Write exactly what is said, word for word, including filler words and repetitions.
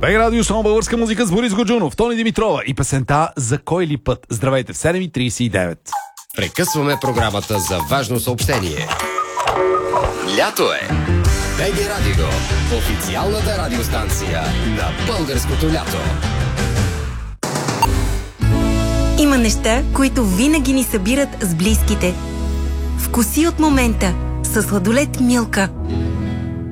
БГ Радио, само българска музика с Борис Годжунов, Тони Димитрова и песента «За кой ли път». Здравейте в седем и тридесет и девет. Прекъсваме програмата за важно съобщение. Лято е! БГ Радио, официалната радиостанция на българското лято. Има неща, които винаги ни събират с близките. Вкуси от момента с сладолед Милка.